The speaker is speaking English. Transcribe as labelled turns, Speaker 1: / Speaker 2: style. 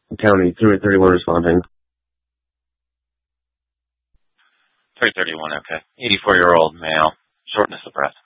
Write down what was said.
Speaker 1: County 331 responding.
Speaker 2: 331, okay. 84-year-old male, shortness of breath.